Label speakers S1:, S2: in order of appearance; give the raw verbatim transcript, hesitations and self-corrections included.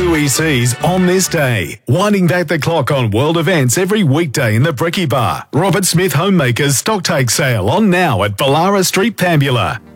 S1: W E Cs on this day. Winding back the clock on world events every weekday in the Bricky Bar. Robert Smith Homemakers Stocktake Sale on now at Ballara Street, Pambula.